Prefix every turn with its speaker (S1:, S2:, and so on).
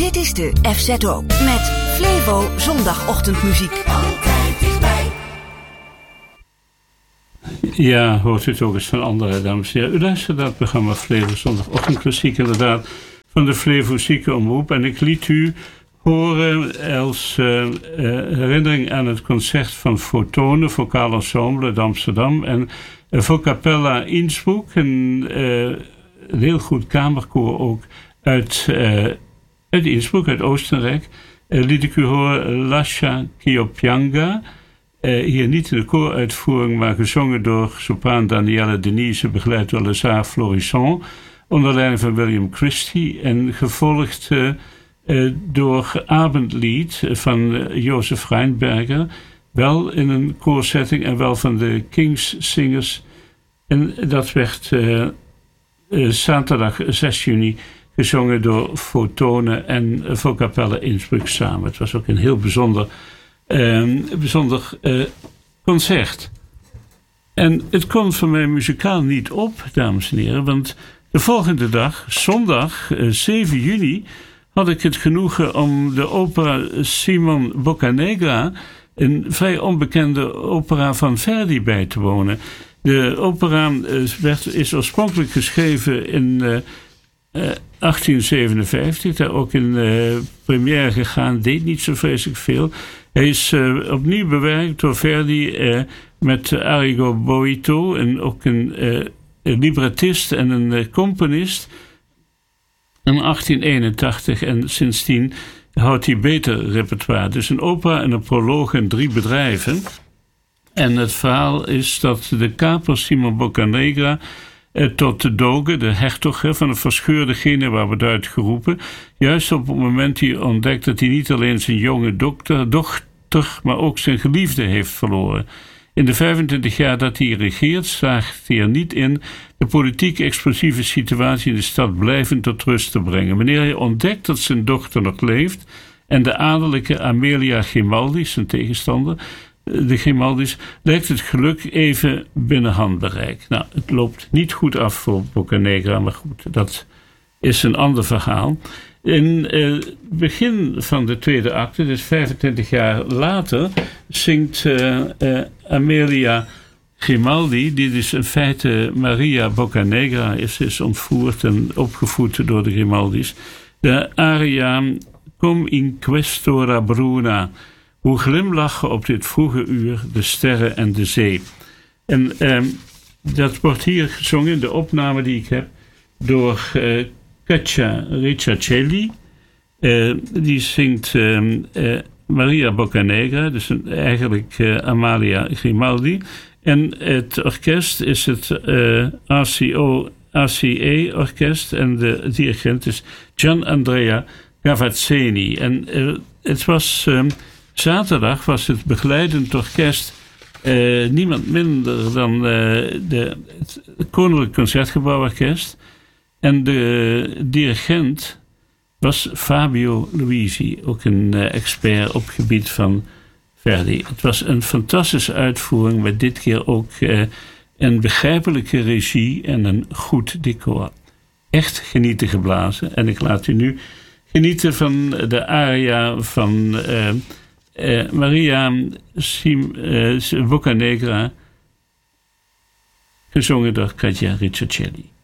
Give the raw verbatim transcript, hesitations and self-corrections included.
S1: Dit is de F Z O met Flevo zondagochtendmuziek. Altijd dichtbij.
S2: Ja, hoort u het ook eens van anderen, dames en heren. U luistert naar het programma Flevo zondagochtendmuziek, inderdaad, van de Flevo Ziekenomroep. En ik liet u horen als uh, uh, herinnering aan het concert van Fotone, Vocaal Ensemble uit Amsterdam. En uh, Vocapella Innsbruck, een, uh, een heel goed kamerkoor ook uit, uh, uit Innsbruck, uit Oostenrijk. Uh, liet ik u horen Lascia Ch'io Uh, hier niet in de kooruitvoering, maar gezongen door sopraan Danielle Denise, begeleid door Lazare Florissant, onder leiding van William Christie en gevolgd uh, uh, door Abendlied van uh, Jozef Reinberger, wel in een koorsetting en wel van de King's Singers. En dat werd uh, uh, zaterdag zes juni gezongen door Fotone en uh, Vocapella Innsbruck samen. Het was ook een heel bijzonder Een uh, bijzonder uh, concert. En het komt voor mij muzikaal niet op, dames en heren, want de volgende dag, zondag uh, zeven juni, had ik het genoegen om de opera Simon Boccanegra, een vrij onbekende opera van Verdi, bij te wonen. De opera uh, werd, is oorspronkelijk geschreven in uh, uh, achttien zevenenvijftig, daar ook in uh, première gegaan, deed niet zo vreselijk veel. Hij is uh, opnieuw bewerkt door Verdi uh, met Arrigo Boito, en ook een, uh, een librettist en een uh, componist. In achttien eenentachtig en sindsdien houdt hij beter repertoire. Dus een opera en een proloog en drie bedrijven. En het verhaal is dat de kaper Simon Boccanegra uh, tot de doge, de hertog hè, van de verscheurde Genua, wordt uitgeroepen. Juist op het moment dat hij ontdekt dat hij niet alleen zijn jonge dokter, dochter, maar ook zijn geliefde heeft verloren. In de vijfentwintig jaar dat hij regeert, slaagt hij er niet in de politiek explosieve situatie in de stad blijvend tot rust te brengen. Wanneer hij ontdekt dat zijn dochter nog leeft en de adellijke Amelia Grimaldi, zijn tegenstander, de Grimaldis, lijkt het geluk even binnen handbereik. Nou, het loopt niet goed af voor Boccanegra, maar goed, dat is een ander verhaal. In het uh, begin van de tweede acte, dus vijfentwintig jaar later, zingt uh, uh, Amelia Grimaldi, die dus in feite Maria Boccanegra is, is ontvoerd en opgevoed door de Grimaldis, de aria Cum in questora bruna, hoe glimlachen op dit vroege uur de sterren en de zee. En uh, dat wordt hier gezongen in de opname die ik heb door uh, Katja Ricciarelli. Uh, die zingt uh, uh, Maria Boccanegra, dus een, eigenlijk uh, Amalia Grimaldi. En het orkest is het uh, R C O, R C E-orkest en de dirigent is Gian Andrea Gavazzeni. En uh, het was uh, zaterdag was het begeleidend orkest uh, niemand minder dan uh, de, het Koninklijk Concertgebouworkest. En de dirigent was Fabio Luisi, ook een uh, expert op het gebied van Verdi. Het was een fantastische uitvoering met dit keer ook uh, een begrijpelijke regie en een goed decor. Echt genieten geblazen. En ik laat u nu genieten van de aria van uh, uh, Maria Sim, uh, Boccanegra, gezongen door Katja Ricciarelli.